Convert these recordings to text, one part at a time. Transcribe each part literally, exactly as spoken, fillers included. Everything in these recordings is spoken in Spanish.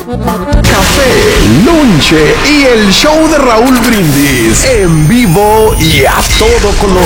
Café, lonche y el show de Raúl Brindis en vivo y a todo color.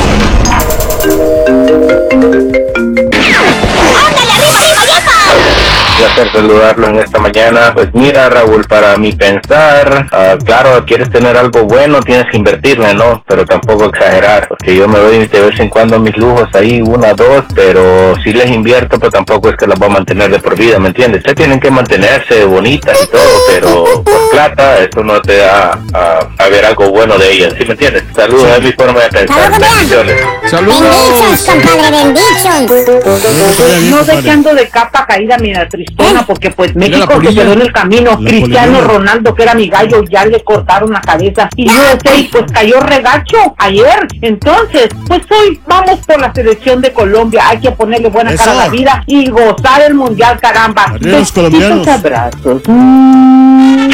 Placer saludarlo en esta mañana. Pues mira, Raúl, para mi pensar, uh, claro, quieres tener algo bueno, tienes que invertirle, ¿no? Pero tampoco exagerar, porque yo me doy de vez en cuando mis lujos ahí, una, dos, pero si les invierto, pero tampoco es que las voy a mantener de por vida, ¿me entiendes? Ustedes tienen que mantenerse bonitas y todo, pero por plata, eso no te da a, a ver algo bueno de ellas, ¿sí me entiendes? Saludos, sí. Es mi forma de pensar. Bendiciones. Saludos. Bendichos, compadre, bendichos. No dejando de capa caída, mira, Tristona, porque pues México se quedó en el camino. La Cristiano polilla. Ronaldo, que era mi gallo, ya le cortaron la cabeza. Y U S A pues cayó regacho ayer. Entonces, pues hoy vamos por la selección de Colombia. Hay que ponerle buena Eso. cara a la vida y gozar el mundial, caramba. Adiós, colombianos. Abrazos. Mm.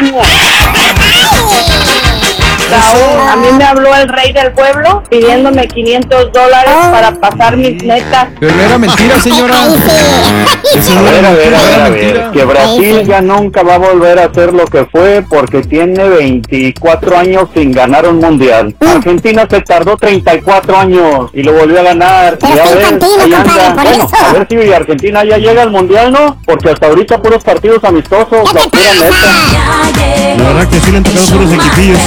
Raúl, a mí me habló el rey del pueblo pidiéndome quinientos dólares para pasar mis metas. Pero no era mentira, señora. Eso no era, a ver, a ver, a ver, que Brasil ya nunca va a volver a ser lo que fue porque tiene veinticuatro años sin ganar un mundial. Argentina se tardó treinta y cuatro años y lo volvió a ganar. Pero ya ves, ves, ahí anda. Bueno, a ver si Argentina ya llega al mundial, ¿no? Porque hasta ahorita puros partidos amistosos, la pura neta. La verdad que sí le han tocado puros equipillos.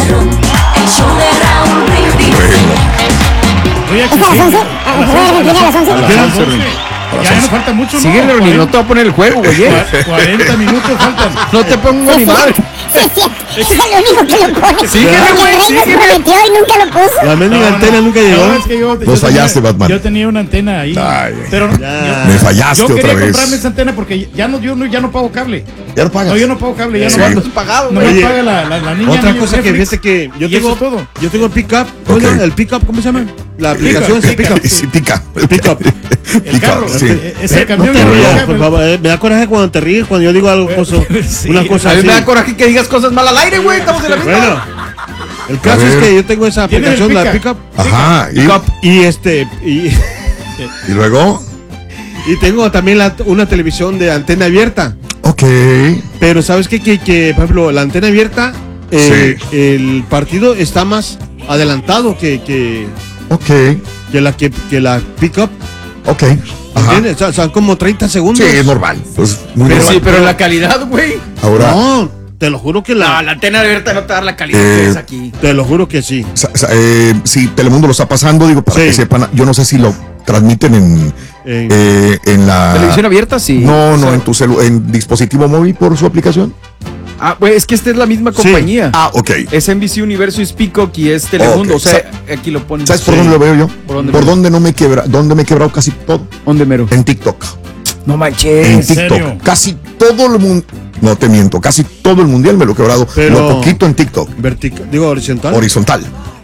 Oye, ¿es a las once? ¿A las once? Ya no falta mucho, ¿no? Síguele, Ronnie, no te voy a poner el juego, güey. cuarenta minutos faltan. No te pongo ni madre. Sí, sí, es el único que lo pone. Síguele, güey, El rey nos prometió y nunca lo puso. La mendiga antena nunca llegó. No, es que yo, Nos yo fallaste, tenía, Batman. Yo tenía una antena ahí. Ay, pero ya. Me fallaste otra vez. Yo quería comprarme esa antena porque ya no, yo no, ya no pago cable. ¿Ya no pagas? No, yo no pago cable. Ya sí. no ¿Cuánto has pagado, No güey? me paga la, la, la niña. Otra cosa que fíjate que yo tengo todo. Yo tengo el pick up. ¿Cómo Okay. se llama? El pick up, ¿cómo se llama? La aplicación es el pick up. Sí, pica. El pick up. El carro. Sí. Es el No camión. te de rías, cable. por favor. Me da coraje cuando te ríes, cuando yo digo algo, cosa, Sí. una cosa A mí así. me da coraje que digas cosas mal al aire, güey. Estamos en la misma. Bueno, el caso es que yo tengo esa ¿Tienes el aplicación, la pick pick up. Ajá. Y, Pick up, y este, y, y luego, y tengo también la- una televisión de antena abierta. ok. Pero ¿sabes qué? Que, que por ejemplo, la antena abierta, eh, el partido está más adelantado que, que, Ok. que la que, que la pick up. Ok. Ajá. ¿Entiendes? O sea, son como treinta segundos. Sí, es normal. Pues muy Pero normal. sí, pero la calidad, güey. Ahora, No, te lo juro que No, la. la antena abierta no te da la calidad Eh, que es aquí. Te lo juro que sí. sa- sa- eh, si Telemundo lo está pasando, digo, para Sí. que sepan, yo no sé si lo transmiten en, En- eh, en la... ¿Televisión abierta? Sí. No, O no, sea, en tu celu en dispositivo móvil por su aplicación. Ah, güey, es que esta es la misma Sí. compañía. Ah, ok. Es N B C Universo y Peacock y es Telemundo. Ok. O sea, aquí lo ponen. ¿Sabes por Sí. dónde lo veo yo? ¿Por dónde ¿Por mero? dónde no me quebra, dónde me he quebrado casi todo? ¿Dónde mero? En TikTok. No En manches. TikTok. serio? Casi todo el mundo, no te miento, casi todo el mundial me lo he quebrado. Pero- Lo poquito en TikTok. Vertical, digo horizontal. Horizontal.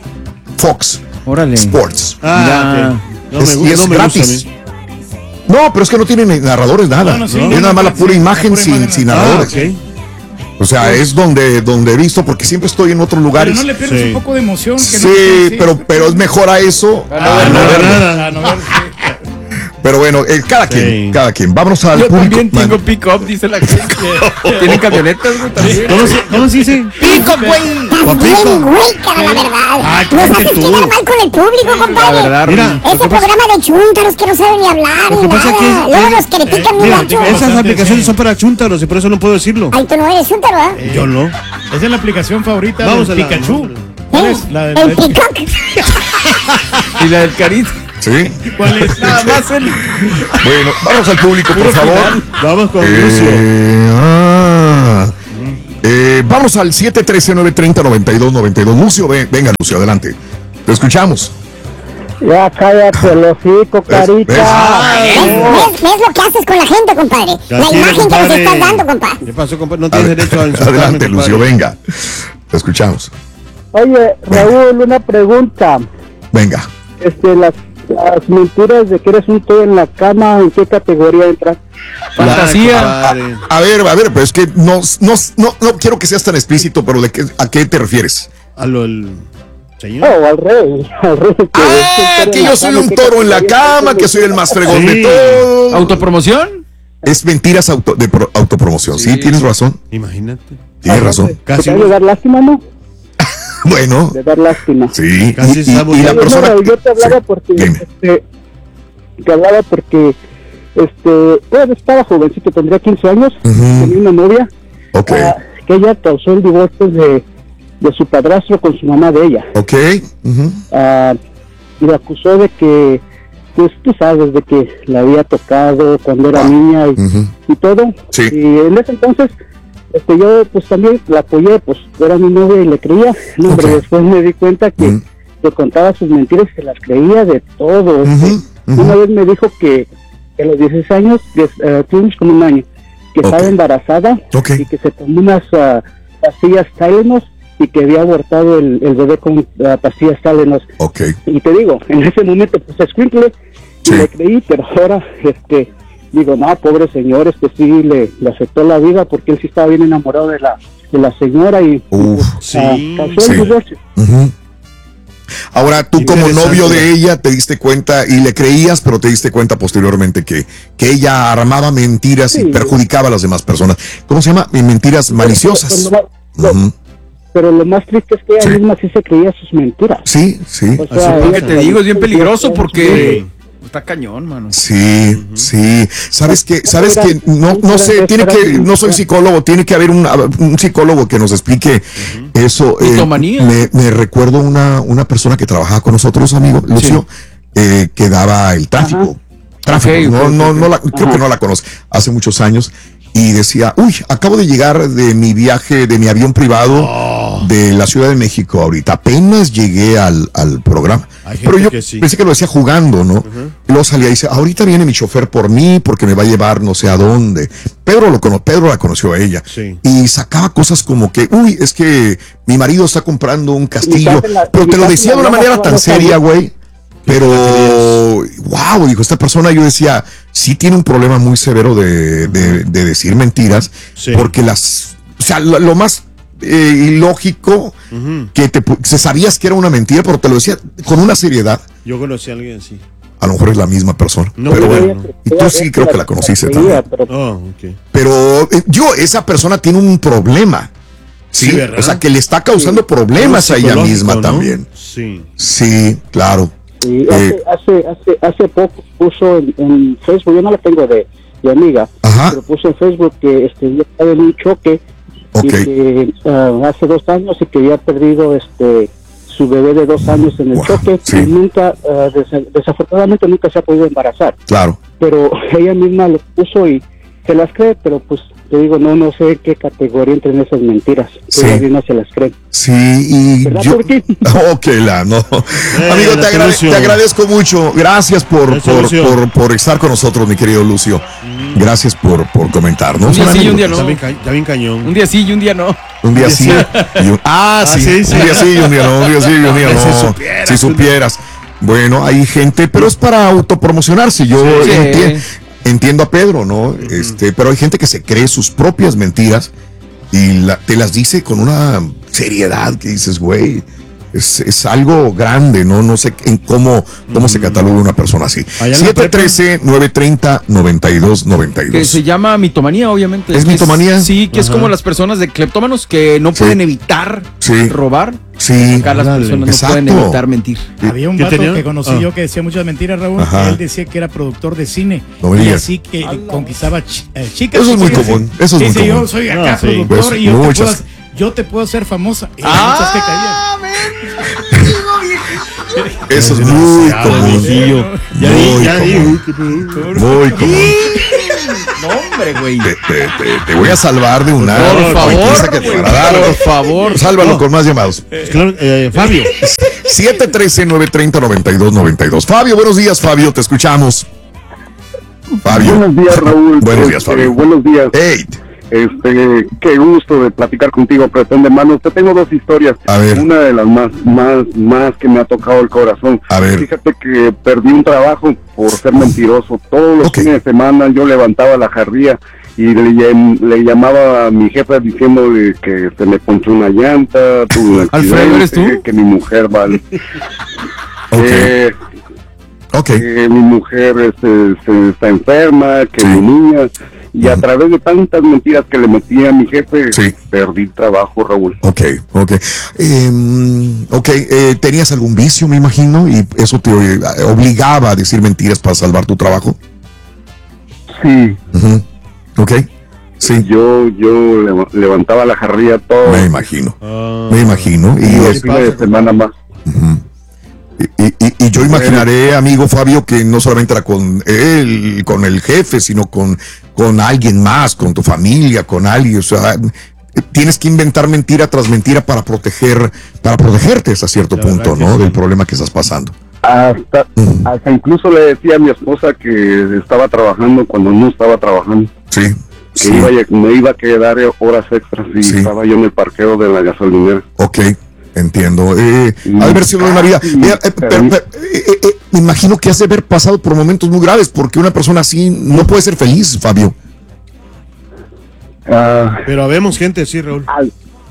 Fox Órale. Sports. Ah, Ya. ok. No Es- me, y gu- es no me gusta a gratis. mí. No, pero es que no tienen narradores, nada. No, no, sí, es no, nada más no, la pura sí, imagen la pura sin, imagen. sin Ah, narradores. ok. O sea, es donde, donde he visto, porque siempre estoy en otros Pero lugares. no le pierdes Sí. un poco de emoción. Que Sí, no, pero, pero es mejor a eso. Ah, a no, no no, verlo. nada. Ah, no, sí. Pero bueno, eh, cada quien, Sí. cada quien. Vámonos al Yo público. también tengo Man, Peacock, dice la gente. ¿Tienen camionetas, güey? También. ¿Cómo se, cómo se dice? Peacock, güey. Estás bien, güey, cara, la verdad. Ay, Nos cállate haces tú. quedar mal con el público, La compadre. verdad, Mira, Ronnie. Ese programa de chúntaros que no saben ni hablar Lo ni que pasa nada. que es- Luego es- nos critican eh, muy mira, gacho. digo, Esas bastante, aplicaciones sí. son para chúntaros y por eso no puedo decirlo. Ay, tú no eres chúntaro, ¿ah? Yo no. Esa es la aplicación favorita Vamos del a la- Pikachu. ¿Cuál es? La del- El del- Peacock. Y la del Carito. Sí. ¿Cuál es? Nada más el. Bueno, vamos al público, por favor. Vamos con Lucio. Eh, ah, eh, vamos al siete uno tres, nueve tres cero, nueve dos nueve dos. Lucio, ven- venga, Lucio, adelante. Te escuchamos. Ya cállate el hocico, ¿Ves? ¿Ves? ¿Ves, ves, ves lo que haces con la gente, compadre? La Tranquilo, imagen que nos compadre. estás dando, compadre. ¿Qué pasó, compadre? No tienes Ad- derecho a insultarme, Adelante, compadre. Lucio, venga. Te escuchamos. Oye, Raúl, una pregunta. Venga. Este, las, las mentiras de que eres un todo en la cama, ¿en qué categoría entran? Fantasía. compadre. A ver, a ver, pero es que no, no, no, no quiero que seas tan explícito, pero ¿de qué, ¿a qué te refieres? A lo del señor. Oh, al rey, al rey. Que Ah, que yo soy un toro en la cama, que soy el más fregón Sí. de todo. ¿Autopromoción? Es mentiras auto, de pro, autopromoción. Sí. sí, tienes razón. Imagínate. Tienes razón. Casi de dar lástima, ¿no? Bueno. De dar lástima. Sí. Casi y, y, y la persona. No, yo te hablaba sí. porque. Este, te hablaba porque. Este. Pues estaba jovencito, tendría quince años. Uh-huh. Tenía una novia. Ok. Uh, que ella causó el divorcio de, de su padrastro con su mamá de ella. Ok. Uh-huh. Uh, y la acusó de que. Pues tú sabes, de que la había tocado cuando era ah. niña y, uh-huh. y todo. Sí. Y en ese entonces. Este, yo pues también la apoyé, pues era mi novia y le creía. No, okay. Pero después me di cuenta que, uh-huh. que contaba sus mentiras, que las creía de todo. Este. Uh-huh. Uh-huh. Una vez me dijo que, que a los dieciséis años, que uh, tuvimos como un año, que okay. estaba embarazada okay. y que se tomó unas uh, pastillas Tylenol y que había abortado el, el bebé con uh, pastillas Tylenol. Okay. Y te digo, en ese momento pues escuincle sí. y le creí, pero ahora este digo, no, pobre señor, este sí le, le afectó la vida porque él sí estaba bien enamorado de la de la señora y Uf, pues, sí, uh, sí. el divorcio. Uh-huh. Ahora, tú como novio de ella te diste cuenta y le creías, pero te diste cuenta posteriormente que, que ella armaba mentiras sí. y perjudicaba a las demás personas. ¿Cómo se llama? Mentiras maliciosas. Pero, pero, uh-huh. pero lo más triste es que ella sí. misma sí se creía sus mentiras. Sí, sí. O sea, Así que te digo, es bien peligroso porque... Sí. Está cañón, mano. Sí, uh-huh. sí. ¿Sabes qué? ¿Sabes que No, no sé, tiene que, no soy psicólogo, tiene que haber un, un psicólogo que nos explique uh-huh. eso. Eh, me, me recuerdo una, una persona que trabajaba con nosotros, amigo, Lucio, sí. eh, que daba el tráfico. Uh-huh. Tráfico, okay, no, okay, no, okay. no la, creo uh-huh. que no la conoce, hace muchos años. Y decía, uy, acabo de llegar de mi viaje, de mi avión privado oh. de la Ciudad de México ahorita. Apenas llegué al, al programa. Pero yo sí. pensé que lo decía jugando, ¿no? Uh-huh. Y luego salía y dice, ahorita viene mi chofer por mí porque me va a llevar no sé a dónde. Pedro, lo cono- Pedro la conoció a ella. Sí. Y sacaba cosas como que, uy, es que mi marido está comprando un castillo. La, pero te lo decía de una manera tan seria, güey. Pero, wow, dijo esta persona, yo decía, sí tiene un problema muy severo de, de, de decir mentiras, sí. porque las, o sea, lo, lo más eh, ilógico, uh-huh. que te, se sabías que era una mentira, pero te lo decía con una seriedad. Yo conocí a alguien así. A lo mejor es la misma persona, no, pero bueno, bueno, y tú sí creo que la conociste también. Oh, okay. Pero eh, yo, esa persona tiene un problema. Sí, sí, o sea, que le está causando sí. problemas a ella misma, ¿no? También. Sí. Sí, claro. Sí, hace, eh, hace, hace, hace poco puso en, en Facebook, yo no la tengo de, de amiga, ajá. pero puso en Facebook que este, yo estaba en un choque okay. y que uh, hace dos años y que había perdido este su bebé de dos años en el wow, choque sí. y nunca, uh, des- desafortunadamente nunca se ha podido embarazar. Claro. Pero ella misma lo puso y se las cree, pero pues te digo, no no sé qué categoría entran esas mentiras. Sí. Ella misma se las cree. Sí, y ¿verdad, yo... Turquín? Ok, la, no. Eh, Amigo, te, agrade- te agradezco mucho. Gracias por, por, por, por estar con nosotros, mi querido Lucio. Mm. Gracias por, por comentarnos. Un día sí y un día no. Está bien, ca- está bien cañón. Un día sí y un día no. Un día sí. Y un... Ah, Ah, sí. sí, sí. Un día sí y un día no. Un día sí y un día A ver, no. si supieras, si supieras. Bueno, hay gente, pero es para autopromocionarse. Yo Sí. enti- entiendo a Pedro, ¿no? Uh-huh. Este, pero hay gente que se cree sus propias mentiras y la- te las dice con una seriedad que dices, güey, es, es algo grande, ¿no? No sé en cómo, cómo se cataloga una persona así. siete uno tres, nueve tres cero, nueve dos nueve Que dos. se llama mitomanía, obviamente. ¿Es que mitomanía? Sí, que Ajá. es como las personas de cleptómanos que no Sí. pueden evitar Sí. robar. Sí. Acá las Dale. personas Exacto. no pueden evitar mentir. Había un ¿Qué vato tenía? que conocí Ah. yo que decía muchas mentiras, Raúl. Ajá. Que él decía que era productor de cine. No me y digas. así que conquistaba ch- eh, chicas. Eso es muy Sí, común, sí. eso es muy Dice, común. yo soy acá Ah, sí. productor Pues, y yo te, muchas. puedo, hacer- yo te puedo hacer famosa. Y Ah, muchas que caían. Eso es muy Demasiado, común. viejillo. Ya Muy di, ya di. común. Muy común. No, hombre, güey. Te, te, te, te voy a salvar de una Por favor, franquicia que te van a dar. por favor. Sálvalo No. con más llamados. Claro, eh, Fabio. siete uno tres, nueve tres cero, nueve dos nueve dos. Fabio, buenos días, Fabio, te escuchamos. Fabio. Buenos días, Raúl. Buenos días, Este, Fabio. buenos días. Hey, Este, qué gusto de platicar contigo, pretón de manos. Te tengo dos historias. A ver. Una de las más, más, más que me ha tocado el corazón. A ver. Fíjate que perdí un trabajo por ser mentiroso. Todos los Ok. fines de semana yo levantaba la jarría y le, llam- le llamaba a mi jefa diciéndole que se me ponchó una llanta, tuve un Alfredo, ¿eres accidente, tú? que mi mujer va al- ok, eh, ok. que mi mujer este, se está enferma, que Sí. mi niña, Y a través de tantas mentiras que le metí a mi jefe, sí. perdí trabajo, Raúl. Ok, ok. Eh, ok, eh, ¿tenías algún vicio, me imagino? ¿Y eso te obligaba a decir mentiras para salvar tu trabajo? Sí. Uh-huh. Ok, sí. Yo, yo levantaba la jarrilla todo. Me imagino, uh, me imagino. Y los fines de semana más. Uh-huh. Y, y, y yo imaginaré, amigo Fabio, que no solamente era con él, con el jefe, sino con, con alguien más, con tu familia, con alguien. O sea, tienes que inventar mentira tras mentira para proteger, para protegerte hasta cierto La punto, ¿no? Sí. Del problema que estás pasando. Hasta, uh-huh. hasta incluso le decía a mi esposa que estaba trabajando cuando no estaba trabajando. Sí. Que sí. Iba, me iba a quedar horas extras y sí. estaba yo en el parqueo de la gasolinera. Ok. Entiendo. Eh, ha de haber sido una vida. Eh, eh, pero, pero, eh, eh, me imagino que has de haber pasado por momentos muy graves, porque una persona así no puede ser feliz, Fabio. Uh, pero habemos gente así, Raúl. Al,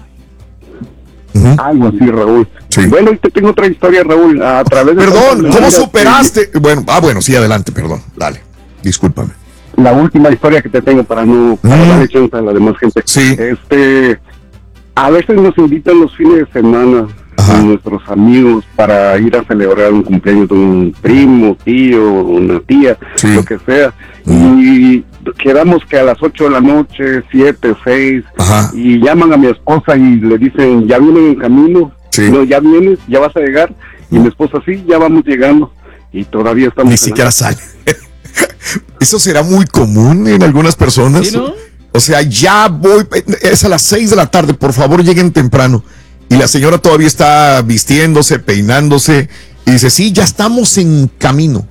uh-huh. Algo así, Raúl. Sí. Bueno, y te tengo otra historia, Raúl. A través de perdón, ¿cómo superaste? Que... Bueno, ah, bueno, sí, adelante, perdón. Dale, discúlpame. La última historia que te tengo para no para uh-huh. darle chance a la demás gente. Sí. Este. A veces nos invitan los fines de semana a nuestros amigos para ir a celebrar un cumpleaños de un primo, tío, una tía, sí. lo que sea. Uh-huh. Y quedamos que a las ocho de la noche, siete, seis, Ajá. y llaman a mi esposa y le dicen, ¿ya vienen en camino? Sí. No, ya vienes, ya vas a llegar. Y mi esposa, sí, ya vamos llegando. Y todavía estamos... Ni siquiera sale. ¿Eso será muy común en algunas personas? ¿Sí, no? O sea, ya voy, es a las seis de la tarde, por favor lleguen temprano. Y la señora todavía está vistiéndose, peinándose, y dice, sí, ya estamos en camino.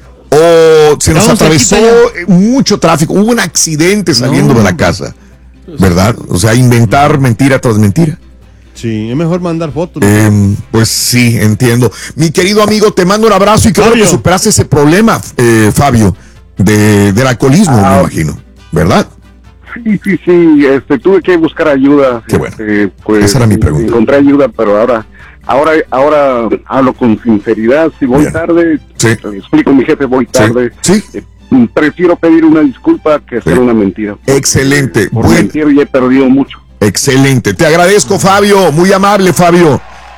O se nos Vamos atravesó mucho tráfico, hubo un accidente saliendo no, de la casa, ¿verdad? O sea, inventar mentira tras mentira. Sí, es mejor mandar fotos. Eh, pues sí, entiendo. Mi querido amigo, te mando un abrazo y creo que superaste ese problema, eh, Fabio, de, del alcoholismo, ah, me imagino, ¿verdad? Sí, sí, sí, este, tuve que buscar ayuda. Qué bueno. Este, pues, Esa era mi pregunta. Encontré ayuda, pero ahora, ahora, ahora hablo con sinceridad. Si voy Bien. tarde, sí. le explico a mi jefe, voy tarde. Sí. Eh, prefiero pedir una disculpa que hacer sí. una mentira. Excelente. Por Buen... mentir y he perdido mucho. Excelente. Te agradezco, Fabio. Muy amable, Fabio.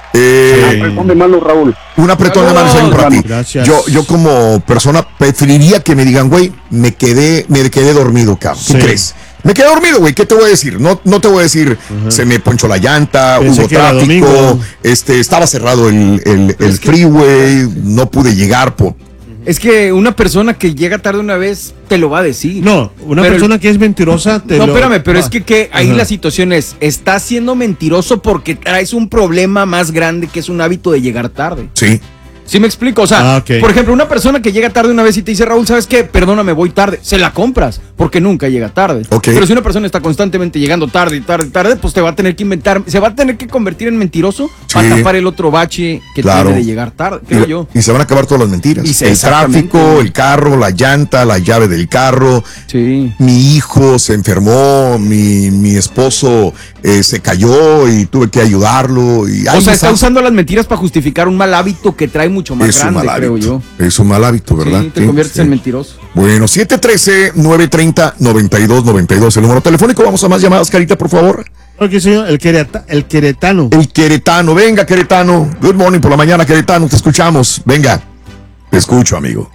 Eh, un apretón de mano, Raúl. Un apretón de mano para ti. Gracias. Yo, yo como persona preferiría que me digan, güey, me quedé, me quedé dormido, cabrón. ¿Qué sí. crees? Me quedé dormido, güey. ¿Qué te voy a decir? No, no te voy a decir, uh-huh. se me ponchó la llanta, Pensé hubo tráfico, este, estaba cerrado el, el, el freeway, que... no pude llegar por. Es que una persona que llega tarde una vez te lo va a decir. No, una pero persona el... que es mentirosa te no, lo... No, espérame, pero ah. es que, que ahí Ajá. la situación es, estás siendo mentiroso porque traes un problema más grande que es un hábito de llegar tarde. Sí. ¿Sí me explico? O sea, ah, okay. por ejemplo, una persona que llega tarde una vez y te dice, Raúl, ¿sabes qué? Perdóname, voy tarde. Se la compras, porque nunca llega tarde. Okay. Pero si una persona está constantemente llegando tarde y tarde y tarde, pues te va a tener que inventar, se va a tener que convertir en mentiroso sí. para tapar el otro bache que claro. tiene de llegar tarde, creo y, yo. Y se van a acabar todas las mentiras. Se, el tráfico, el carro, la llanta, la llave del carro. Sí. Mi hijo se enfermó, mi, mi esposo eh, se cayó y tuve que ayudarlo. Y, o sea, está sabes. usando las mentiras para justificar un mal hábito que trae mucho más es grande, creo yo. Es un mal hábito, ¿verdad? Sí, te sí, conviertes sí. en mentiroso. Bueno, siete uno tres, nueve tres cero, nueve dos nueve dos, el número telefónico. Vamos a más llamadas, Carita, por favor. Ok, señor, el, quereta, el queretano. El queretano, venga, queretano. Good morning por la mañana, queretano, te escuchamos. Venga, te escucho, amigo.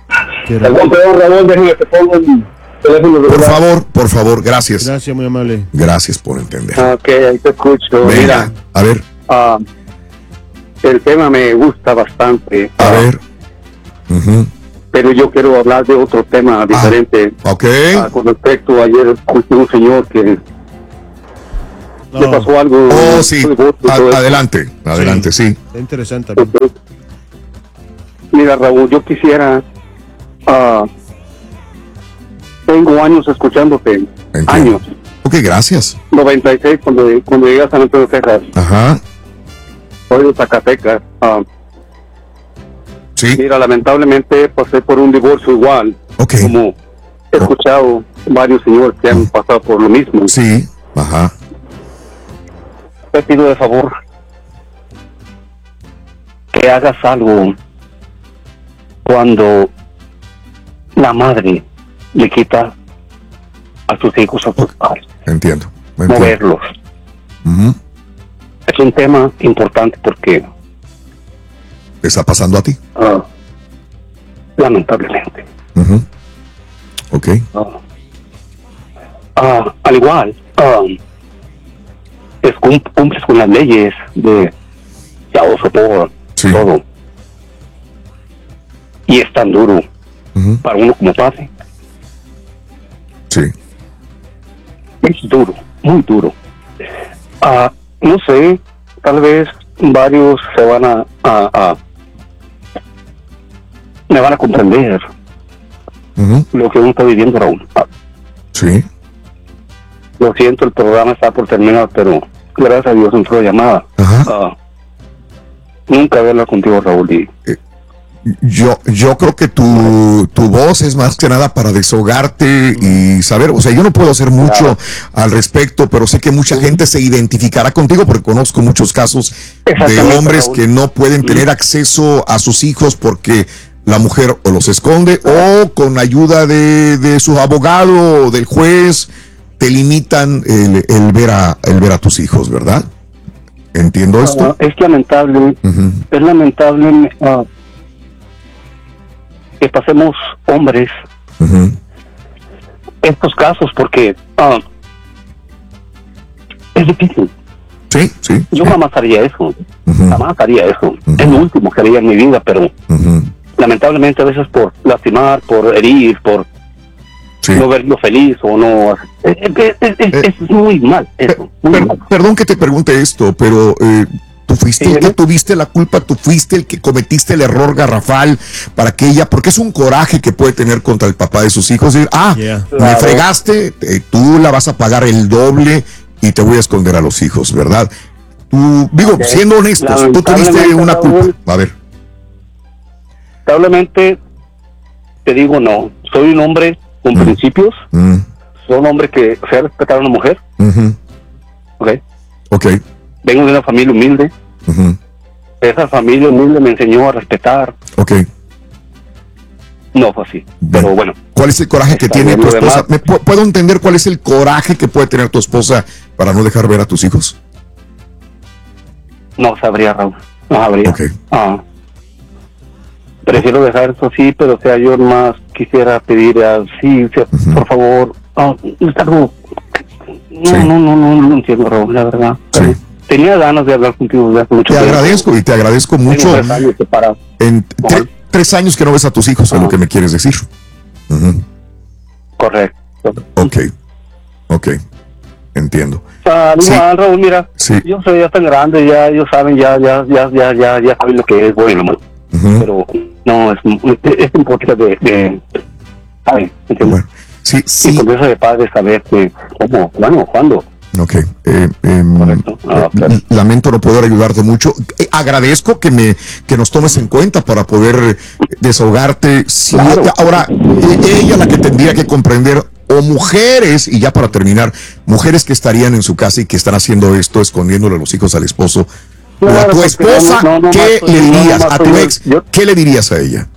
Por favor, por favor, gracias. Gracias, muy amable. Gracias por entender. Ok, ahí te escucho. Venga, Mira, a ver. Uh, el tema me gusta bastante. A uh, ver. Uh-huh. Pero yo quiero hablar de otro tema diferente. Ah, ok. Uh, con respecto, ayer escuché un señor que no. le pasó algo. Oh, sí. A- adelante, adelante, sí. sí. Está interesante. Okay. Mira, Raúl, yo quisiera... Uh, tengo años escuchándote. Entiendo. Años. Ok, gracias. noventa y seis, cuando, cuando llegué a San Antonio, Texas. Ajá. Soy de Zacatecas. Uh, sí. Mira, lamentablemente pasé por un divorcio igual. Ok. Como he escuchado oh. varios señores que han pasado por lo mismo. Sí, ajá. Te pido de favor que hagas algo cuando la madre le quita a sus hijos, a sus padres. Entiendo. entiendo. Moverlos. Uh-huh. Es un tema importante porque... ¿Te está pasando a ti? Uh, lamentablemente. Uh-huh. Ok. Uh, uh, al igual, um, es cum- cumples con las leyes de child support, sí. todo. Y es tan duro uh-huh. para uno como padre. Sí. Es duro, muy duro. Uh, no sé, tal vez varios se van a, a, a me van a comprender uh-huh. lo que uno está viviendo, Raúl. Uh, sí. Lo siento, el programa está por terminar, pero gracias a Dios entró la llamada. Uh, nunca había hablado contigo, Raúl. Y, eh. Yo, yo creo que tu, tu voz es más que nada para desahogarte y saber, o sea, yo no puedo hacer mucho claro. al respecto, pero sé que mucha gente se identificará contigo porque conozco muchos casos de hombres Raúl. que no pueden tener acceso a sus hijos porque la mujer o los esconde o con ayuda de, de su abogado o del juez te limitan el, el, ver a, el ver a tus hijos, ¿verdad? ¿Entiendo esto? Uh, es lamentable, uh-huh. es lamentable... Uh, que pasemos hombres uh-huh. estos casos porque uh, es difícil. Sí, sí. Yo sí. jamás haría eso, uh-huh. jamás haría eso. Uh-huh. Es lo último que haría en mi vida, pero uh-huh. lamentablemente a veces por lastimar, por herir, por sí. no verlo feliz o no... Es, es, es, es, es muy mal eso. Muy per, mal. Perdón que te pregunte esto, pero... Eh, Tú fuiste sí, el que tuviste la culpa, tú fuiste el que cometiste el error garrafal para que ella, porque es un coraje que puede tener contra el papá de sus hijos, decir, ah, yeah. me claro. fregaste, eh, tú la vas a pagar el doble y te voy a esconder a los hijos, ¿verdad? Tú, digo, okay. siendo honestos, tú tuviste una culpa. A ver. Lamentablemente, te digo no, soy un hombre con mm. principios, mm. soy un hombre que sé respetar a una mujer, uh-huh. ok. Ok. Vengo de una familia humilde. Uh-huh. Esa familia humilde me enseñó a respetar. Ok. No fue así, bueno. pero bueno. ¿Cuál es el coraje que tiene tu esposa? ¿Me pu- ¿Puedo entender cuál es el coraje que puede tener tu esposa para no dejar ver a tus hijos? No sabría, Raúl. No sabría. Ok. Ah. Prefiero dejar eso así, pero o sea, yo más quisiera pedir así, o sea, uh-huh. por favor. Ah, no, sí. no, no, no, no entiendo, Raúl, la verdad. Sí. Tenía ganas de hablar contigo desde hace mucho Te tiempo. agradezco y te agradezco mucho. Tres años separados. En tre- tres años que no ves a tus hijos, es lo que me quieres decir. Uh-huh. Correcto. Ok, ok, entiendo. Ah, no, sí. Raúl, mira, sí. yo soy ya tan grande, ya ellos saben, ya, ya, ya, ya, ya, ya saben lo que es bueno, uh-huh. pero no, es, es importante de, de ¿sabes? Bueno, sí, sí. Y con eso de padre saber que, cómo, bueno, cuándo. Ok, eh, eh, ah, eh, lamento no poder ayudarte mucho. Eh, agradezco que me que nos tomes en cuenta para poder desahogarte. Si claro. ella, ahora, eh, ella la que tendría que comprender, o mujeres, y ya para terminar, mujeres que estarían en su casa y que están haciendo esto, escondiéndole a los hijos al esposo, claro, o a tu esposa, no, no, no, ¿qué no, le dirías? No, no, a tu ex, yo, ¿qué le dirías a ella?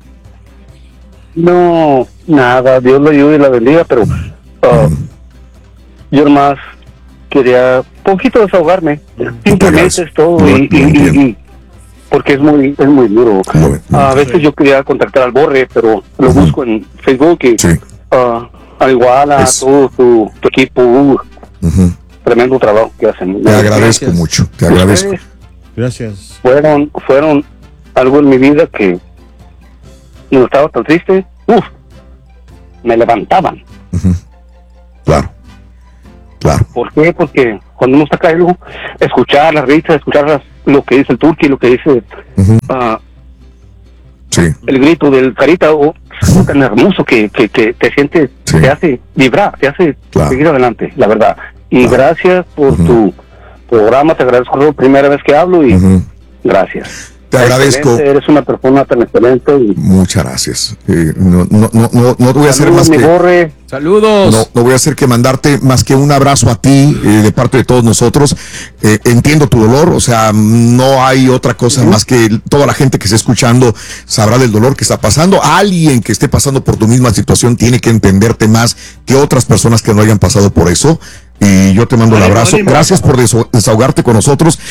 No, nada, Dios lo ayude y la bendiga, pero uh, mm. yo nomás quería poquito desahogarme, simplemente es todo, no, y, no y, y porque es muy es muy duro. No, no, a veces sí. yo quería contactar al Borre, pero lo uh-huh. busco en Facebook y sí. uh, al igual a es... todo tu, tu equipo, uh, uh-huh. tremendo trabajo que hacen. Te agradezco Gracias. mucho, te agradezco. Ustedes Gracias. Fueron, fueron algo en mi vida que no estaba tan triste, uf, me levantaban. Uh-huh. Claro. Claro. ¿Por qué? Porque cuando uno está caído, escuchar las risas, escuchar las, lo que dice el turqui, lo que dice uh-huh. uh, sí. el grito del carita, o oh, tan hermoso que, que, que te sientes, sí. te hace vibrar, te hace claro. seguir adelante, la verdad. Y claro. gracias por uh-huh. tu programa, te agradezco la primera vez que hablo y uh-huh. gracias. Te agradezco. Eres una persona tan excelente. Y... Muchas gracias. Eh, no, no, no, no, no voy a hacer más que... Borre. Saludos. No, no voy a hacer que mandarte más que un abrazo a ti, eh, de parte de todos nosotros. Eh, entiendo tu dolor, o sea, no hay otra cosa uh-huh. más que toda la gente que esté escuchando sabrá del dolor que está pasando. Alguien que esté pasando por tu misma situación tiene que entenderte más que otras personas que no hayan pasado por eso. Y yo te mando el abrazo. Gracias por desahogarte con nosotros.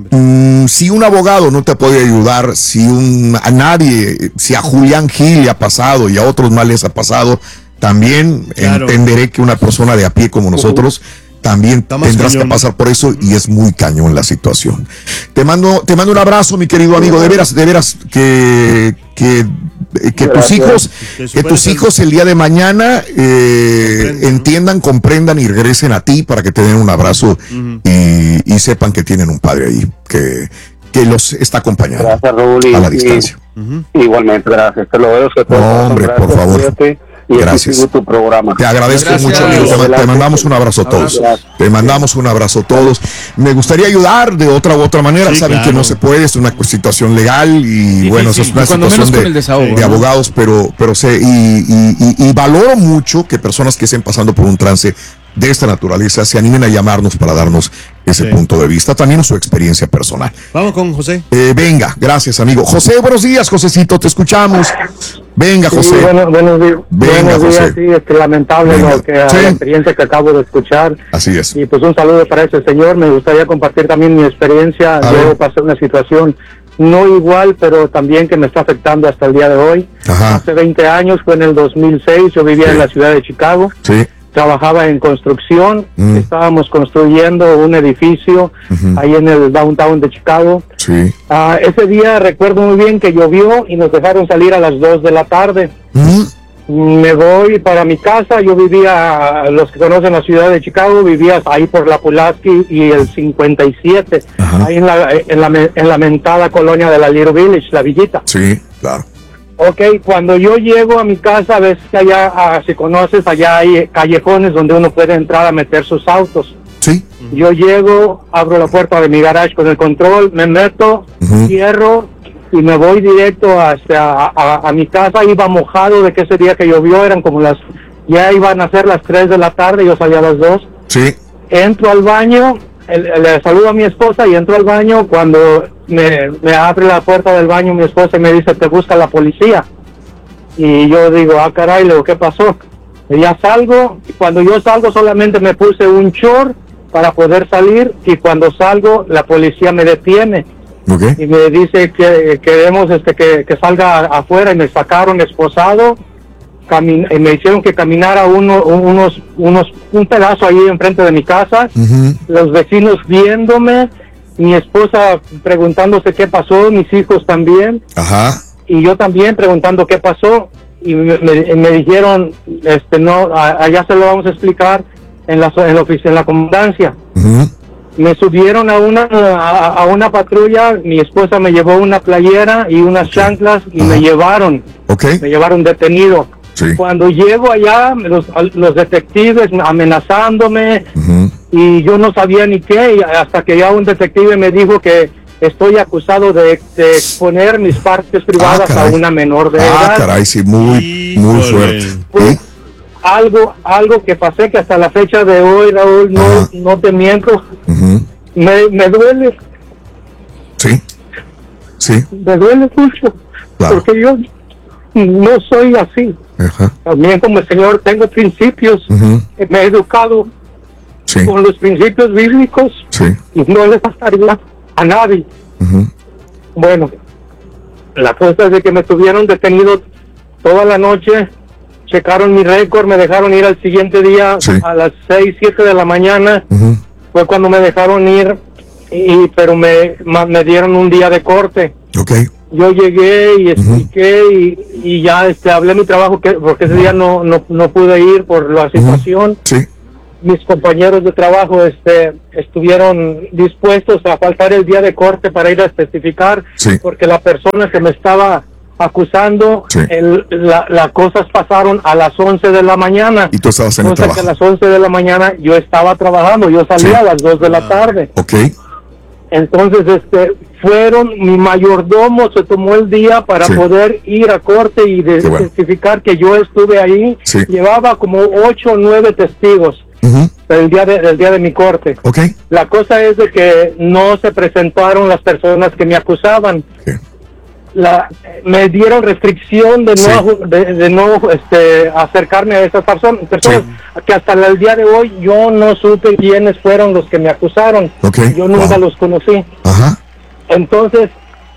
Mm, si un abogado no te puede ayudar, si un, a nadie, si a Julián Gil le ha pasado y a otros más les ha pasado, también claro. entenderé que una persona de a pie como nosotros también tendrás cañón. que pasar por eso, y es muy cañón la situación. Te mando, te mando un abrazo, mi querido amigo. De veras, de veras que, que, que tus hijos, que tus hijos el día de mañana eh, entiendan, comprendan y regresen a ti para que te den un abrazo uh-huh. y, y sepan que tienen un padre ahí que, que los está acompañando. Gracias, Raúl, a la distancia. Y, uh-huh. Igualmente, gracias. Te lo veo. No, hombre, gracias, por favor. Cuídate. Y gracias. Tu programa. Te agradezco gracias. mucho, amigo. Te, te mandamos un abrazo a todos. Gracias. Te mandamos un abrazo a todos. Me gustaría ayudar de otra u otra manera. Sí, Saben claro. que no se puede, es una situación legal y sí, bueno, sí, sí. eso es una situación de, desahogo, de ¿no? abogados, pero, pero sé, y, y, y, y valoro mucho que personas que estén pasando por un trance de esta naturaleza se animen a llamarnos para darnos ese sí. punto de vista, también su experiencia personal. Vamos con José. Eh, venga, gracias, amigo. José, buenos días, Josecito, te escuchamos. Venga, José. Sí, bueno, buenos días. Venga, buenos días, José. Sí, es que lamentable Venga. lo que, sí. la experiencia que acabo de escuchar. Así es. Y pues un saludo para ese señor. Me gustaría compartir también mi experiencia. A Luego ver. pasé una situación no igual, pero también que me está afectando hasta el día de hoy. Ajá. Hace veinte años, fue en el dos mil seis, yo vivía sí. en la ciudad de Chicago. Sí. Trabajaba en construcción, mm. estábamos construyendo un edificio uh-huh. ahí en el downtown de Chicago. Sí. Uh, ese día recuerdo muy bien que llovió y nos dejaron salir a las dos de la tarde. Uh-huh. Me voy para mi casa. Yo vivía, los que conocen la ciudad de Chicago, vivía ahí por la Pulaski y el cincuenta y siete, uh-huh. ahí en la, en, la, en la mentada colonia de la Little Village, la Villita. Sí, claro. Ok, cuando yo llego a mi casa, ves que allá, ah, si conoces, allá hay callejones donde uno puede entrar a meter sus autos. Sí. Yo llego, abro la puerta de mi garage con el control, me meto, uh-huh. cierro y me voy directo hacia a, a, a mi casa. Iba mojado de que ese día que llovió, eran como las, ya iban a ser las tres de la tarde, yo salía a las dos. Sí. Entro al baño, el, le saludo a mi esposa y entro al baño. Cuando me, me abre la puerta del baño mi esposa y me dice, te busca la policía. Y yo digo, ah, caray, le digo, ¿qué pasó? Y ya salgo, y cuando yo salgo solamente me puse un short para poder salir, y cuando salgo la policía me detiene. Okay. Y me dice que queremos este, que, que salga afuera, y me sacaron esposado, camin- y me hicieron que caminara uno, unos, unos, un pedazo ahí enfrente de mi casa, uh-huh. los vecinos viéndome, mi esposa preguntándose qué pasó, mis hijos también. Ajá. Y yo también preguntando qué pasó, y me, me, me dijeron, este, no, a, allá se lo vamos a explicar en la en la oficina, en la comandancia. Uh-huh. Me subieron a una a, a una patrulla, mi esposa me llevó una playera y unas okay. chanclas y uh-huh. me llevaron, okay. me llevaron detenido. Sí. Cuando llego allá, los, los detectives amenazándome, uh-huh. y yo no sabía ni qué, y hasta que ya un detective me dijo que estoy acusado de, de exponer mis partes privadas ah, a una menor de ah, edad. Ah, caray, sí, muy, muy fuerte. Pues, ¿sí? Algo, algo que pasé que hasta la fecha de hoy, Raúl, no, no te miento, uh-huh. me, me duele. Sí, sí. Me duele mucho, claro. Porque yo no soy así. Uh-huh. También como el Señor tengo principios, uh-huh. me he educado sí. con los principios bíblicos, sí. y no le pasaría a nadie. Uh-huh. Bueno, la cosa es de que me tuvieron detenido toda la noche, checaron mi récord, me dejaron ir al siguiente día sí. a las seis, siete de la mañana, uh-huh. fue cuando me dejaron ir, y pero me, me dieron un día de corte. Okay. Yo llegué y expliqué, uh-huh. y, y ya este hablé mi trabajo, que porque ese día no, no, no pude ir por la situación. Uh-huh. Sí. Mis compañeros de trabajo este estuvieron dispuestos a faltar el día de corte para ir a testificar, sí. porque la persona que me estaba acusando, sí. el, la, las cosas pasaron a las once de la mañana. Y tú estabas en el trabajo. Que a las once de la mañana yo estaba trabajando, yo salía sí. a las dos de la tarde. Ok. Entonces, este, fueron, mi mayordomo se tomó el día para sí. poder ir a corte y de, bueno. testificar que yo estuve ahí. Sí. Llevaba como ocho o nueve testigos. Uh-huh. El día de, el día de mi corte. Okay. La cosa es de que no se presentaron las personas que me acusaban. Okay. La, me dieron restricción de no, sí. de, de no este, acercarme a esas personas, personas sí. que hasta el día de hoy yo no supe quiénes fueron los que me acusaron. Okay. Yo nunca wow. los conocí. Ajá. Entonces,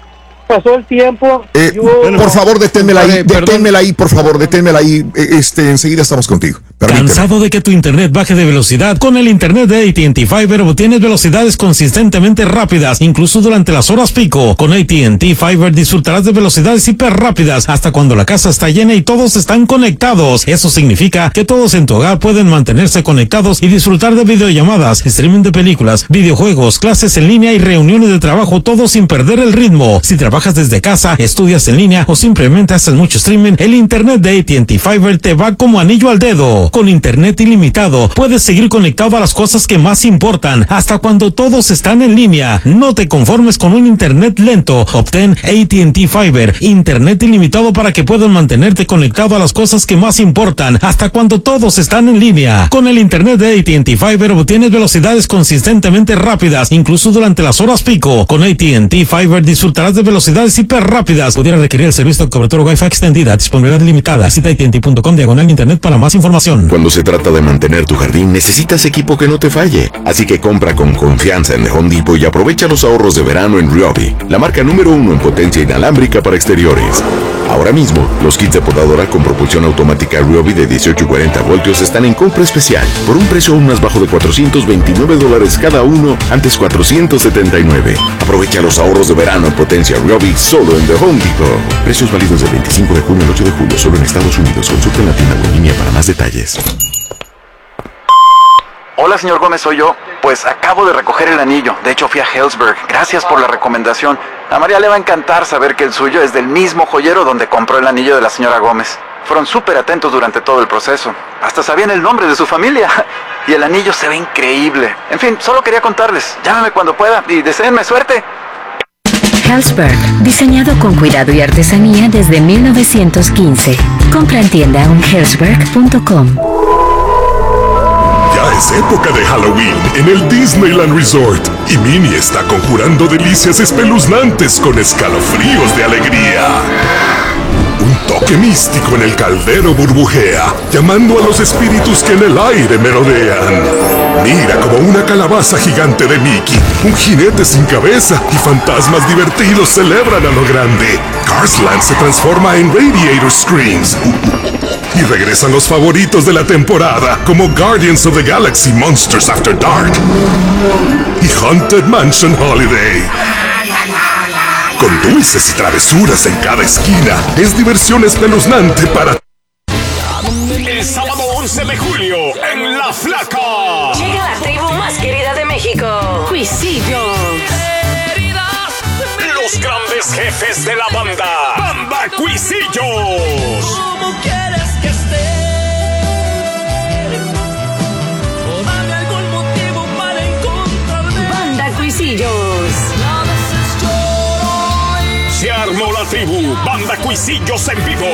pasó el tiempo. Eh, yo... Por favor, deténmela ahí, deténmela ahí, por favor, deténmela ahí. Este, enseguida estamos contigo. Permíteme. ¿Cansado de que tu internet baje de velocidad? Con el internet de A T and T Fiber obtienes velocidades consistentemente rápidas, incluso durante las horas pico. Con A T and T Fiber disfrutarás de velocidades hiper rápidas hasta cuando la casa está llena y todos están conectados. Eso significa que todos en tu hogar pueden mantenerse conectados y disfrutar de videollamadas, streaming de películas, videojuegos, clases en línea y reuniones de trabajo, todo sin perder el ritmo. Si trabajas desde casa, estudias en línea o simplemente haces mucho streaming, el internet de A T and T Fiber te va como anillo al dedo. Con internet ilimitado, puedes seguir conectado a las cosas que más importan, hasta cuando todos están en línea. No te conformes con un internet lento. Obtén A T and T Fiber, internet ilimitado para que puedas mantenerte conectado a las cosas que más importan, hasta cuando todos están en línea. Con el internet de A T and T Fiber obtienes velocidades consistentemente rápidas, incluso durante las horas pico. Con A T and T Fiber disfrutarás de velocidades hiper rápidas. Pudiera requerir el servicio de cobertura Wi-Fi extendida, disponibilidad limitada. Visita A T and T punto com diagonal internet para más información. Cuando se trata de mantener tu jardín, necesitas equipo que no te falle. Así que compra con confianza en The Home Depot y aprovecha los ahorros de verano en Ryobi, la marca número uno en potencia inalámbrica para exteriores. Ahora mismo, los kits de podadora con propulsión automática Ryobi de dieciocho y cuarenta voltios están en compra especial, por un precio aún más bajo de cuatrocientos veintinueve dólares cada uno, antes cuatrocientos setenta y nueve. Aprovecha los ahorros de verano en potencia Ryobi solo en The Home Depot. Precios válidos del veinticinco de junio al ocho de julio, solo en Estados Unidos. Consulta en la tienda o en línea para más detalles. Hola, señor Gómez, soy yo. Pues acabo de recoger el anillo. De hecho, fui a Helzberg. Gracias por la recomendación. A María le va a encantar saber que el suyo es del mismo joyero donde compró el anillo de la señora Gómez. Fueron súper atentos durante todo el proceso. Hasta sabían el nombre de su familia. Y el anillo se ve increíble. En fin, solo quería contarles. Llámame cuando pueda y deséenme suerte. Helzberg, diseñado con cuidado y artesanía desde mil novecientos quince. Compra en tienda en helzberg punto com. Ya es época de Halloween en el Disneyland Resort y Minnie está conjurando delicias espeluznantes con escalofríos de alegría. Un toque místico en el caldero burbujea, llamando a los espíritus que en el aire merodean. Mira como una calabaza gigante de Mickey, un jinete sin cabeza y fantasmas divertidos celebran a lo grande. Carsland se transforma en Radiator Screams. Y regresan los favoritos de la temporada, como Guardians of the Galaxy Monsters After Dark y Haunted Mansion Holiday. Con dulces y travesuras en cada esquina, es diversión espeluznante para... El sábado once de julio, en La Flaca. Llega la tribu más querida de México, Cuisillo. Los grandes jefes de la banda, Banda Cuisillos. ¿Cómo quieres que esté? O dame algún motivo para encontrarme. Banda Cuisillos. Se armó la tribu, Banda Cuisillos en vivo.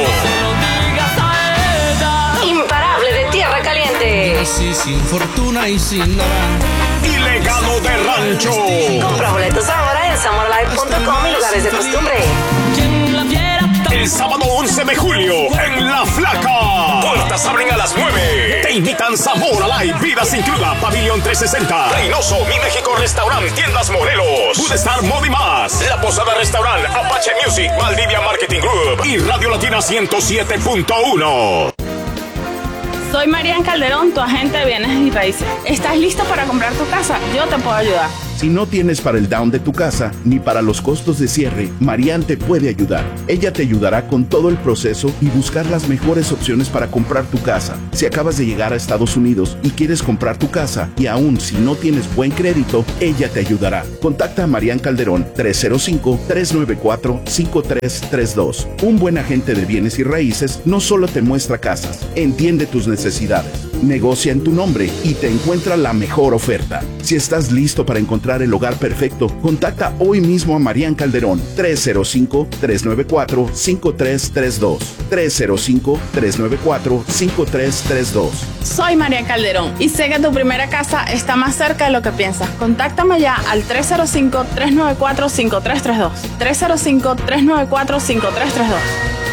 Imparable de Tierra Caliente. Así sin fortuna y sin nada. Y legado de rancho. Compra boletos ahora en samora live punto com y lugares de costumbre. El sábado once de julio, en La Flaca. Puertas abren a las nueve. Te invitan Zamora Live, Vidas Includa, Pabellón trescientos sesenta, Reynoso, Mi México Restaurant, Tiendas Morelos, Food Star Modi Más, La Posada Restaurant, Apache Music, Valdivia Marketing Group y Radio Latina ciento siete punto uno. Soy Marian Calderón, tu agente de bienes y raíces. ¿Estás listo para comprar tu casa? Yo te puedo ayudar. Si no tienes para el down de tu casa, ni para los costos de cierre, Marian te puede ayudar. Ella te ayudará con todo el proceso y buscar las mejores opciones para comprar tu casa. Si acabas de llegar a Estados Unidos y quieres comprar tu casa, y aún si no tienes buen crédito, ella te ayudará. Contacta a Marian Calderón, tres cero cinco, tres nueve cuatro, cinco tres tres dos. Un buen agente de bienes y raíces no solo te muestra casas, entiende tus necesidades. negocia en tu nombre y te encuentra la mejor oferta. Si estás listo para encontrar el hogar perfecto, contacta hoy mismo a Marian Calderón, tres cero cinco, tres nueve cuatro, cinco tres tres dos, tres cero cinco, tres nueve cuatro, cinco tres tres dos. Soy Marian Calderón y sé que tu primera casa está más cerca de lo que piensas. Contáctame ya al tres cero cinco, tres nueve cuatro, cinco tres tres dos, tres cero cinco, tres nueve cuatro, cinco tres tres dos.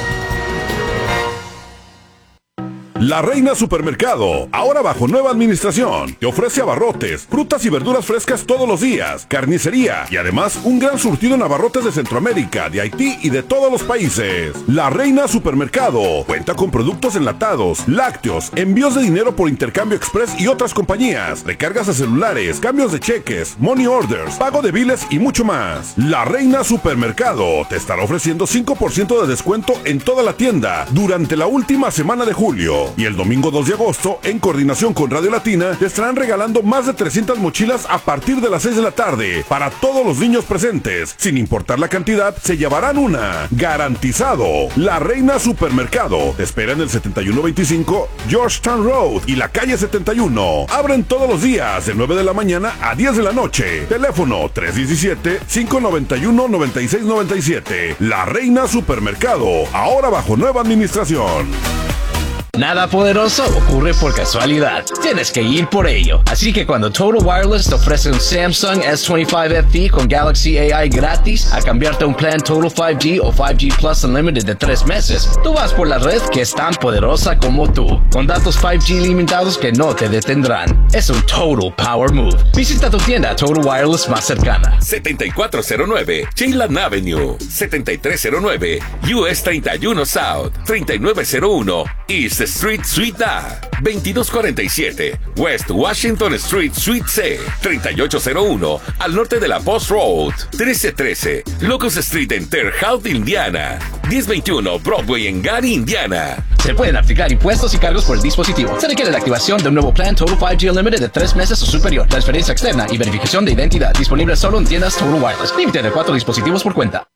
La Reina Supermercado, ahora bajo nueva administración, te ofrece abarrotes, frutas y verduras frescas todos los días, carnicería y además un gran surtido en abarrotes de Centroamérica, de Haití y de todos los países. La Reina Supermercado cuenta con productos enlatados, lácteos, envíos de dinero por intercambio express y otras compañías, recargas de celulares, cambios de cheques, money orders, pago de biles y mucho más. La Reina Supermercado te estará ofreciendo cinco por ciento de descuento en toda la tienda durante la última semana de julio. Y el domingo dos de agosto, en coordinación con Radio Latina, te estarán regalando más de trescientas mochilas a partir de las seis de la tarde para todos los niños presentes. Sin importar la cantidad, se llevarán una. Garantizado. La Reina Supermercado te espera en el setenta y uno veinticinco Georgetown Road y la calle setenta y uno. Abren todos los días de nueve de la mañana a diez de la noche. Teléfono tres uno siete, cinco nueve uno, nueve seis nueve siete. La Reina Supermercado, ahora bajo nueva administración. Nada poderoso ocurre por casualidad. Tienes que ir por ello. Así que cuando Total Wireless te ofrece un Samsung S veinticinco F T con Galaxy A I gratis a cambiarte a un plan Total cinco G o cinco G Plus Unlimited de tres meses, tú vas por la red que es tan poderosa como tú, con datos cinco G limitados que no te detendrán. Es un Total Power Move. Visita tu tienda Total Wireless más cercana. setenta y cuatro cero nueve Chinland Avenue, setenta y tres cero nueve U S treinta y uno South, treinta y nueve cero uno East Street Suite A, veintidós cuarenta y siete West Washington Street Suite C, treinta y ocho cero uno al norte de la Post Road, trece trece Locust Street en Terre Haute, Indiana, diez veintiuno Broadway en Gary, Indiana. Se pueden aplicar impuestos y cargos por el dispositivo. Se requiere la activación de un nuevo plan Total cinco G Unlimited de tres meses o superior, transferencia externa y verificación de identidad. Disponible solo en tiendas Total Wireless. Límite de cuatro dispositivos por cuenta.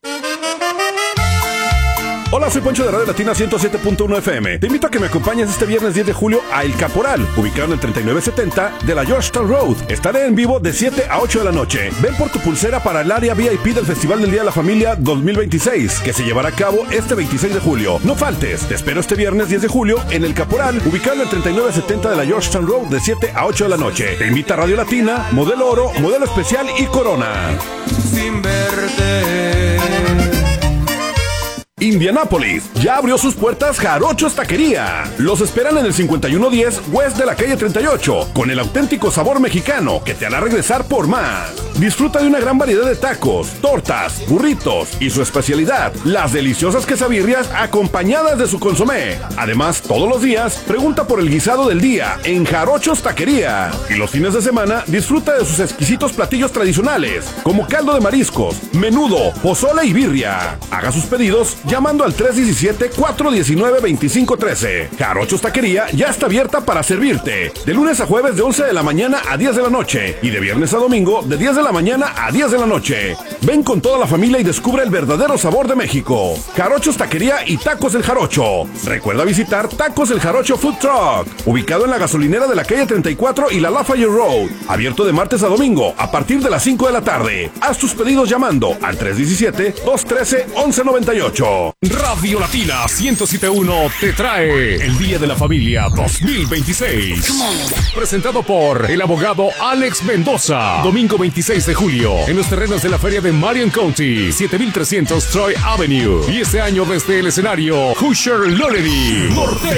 Hola, soy Poncho de Radio Latina ciento siete punto uno F M. Te invito a que me acompañes este viernes diez de julio a El Caporal, ubicado en el treinta y nueve setenta de la Georgetown Road. Estaré en vivo de siete a ocho de la noche. Ven por tu pulsera para el área V I P del Festival del Día de la Familia dos mil veintiséis, que se llevará a cabo este veintiséis de julio. No faltes, te espero este viernes diez de julio en El Caporal, ubicado en el treinta y nueve setenta de la Georgetown Road de siete a ocho de la noche. Te invita Radio Latina, Modelo Oro, Modelo Especial y Corona. Sin verte. Indianápolis, ya abrió sus puertas Jarochos Taquería. Los esperan en el cincuenta y uno diez West de la calle treinta y ocho, con el auténtico sabor mexicano que te hará regresar por más. Disfruta de una gran variedad de tacos, tortas, burritos y su especialidad, las deliciosas quesabirrias acompañadas de su consomé. Además, todos los días, pregunta por el guisado del día en Jarochos Taquería. Y los fines de semana, disfruta de sus exquisitos platillos tradicionales, como caldo de mariscos, menudo, pozole y birria. Haga sus pedidos llamando al tres uno siete, cuatro uno nueve, dos cinco uno tres. Jarochos Taquería ya está abierta para servirte de lunes a jueves de once de la mañana a diez de la noche y de viernes a domingo de diez de la mañana a diez de la noche. Ven con toda la familia y descubre el verdadero sabor de México. Jarochos Taquería y Tacos El Jarocho. Recuerda visitar Tacos El Jarocho Food Truck, ubicado en la gasolinera de la calle treinta y cuatro y la Lafayette Road. Abierto de martes a domingo a partir de las cinco de la tarde. Haz tus pedidos llamando al tres uno siete, dos uno tres, once noventa y ocho. Radio Latina ciento siete punto uno te trae el Día de la Familia dos mil veintiséis. Presentado por el abogado Alex Mendoza. Domingo veintiséis de julio en los terrenos de la feria de Marion County, siete mil trescientos Troy Avenue. Y este año desde el escenario Hoosier Loreley, Norteño.